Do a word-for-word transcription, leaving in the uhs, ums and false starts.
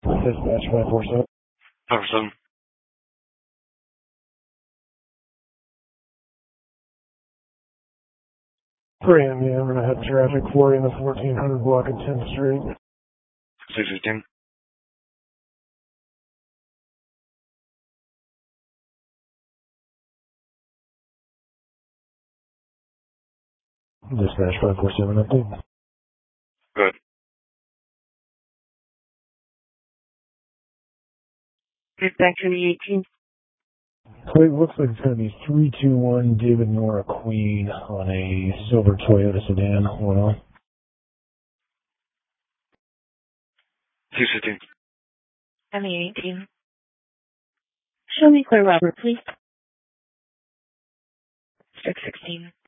Dispatch five four seven. five four seven. three A M, yeah, we're going to have traffic for you in the fourteen hundred block of tenth Street. six fifteen. Dispatch five four seven, update. Good. Dispatch twenty eighteen. So it looks like it's going to be three two one David Nora Queen on a silver Toyota sedan. Hold on. six fifteen. twenty eighteen. Show me clear Robert, please. six sixteen.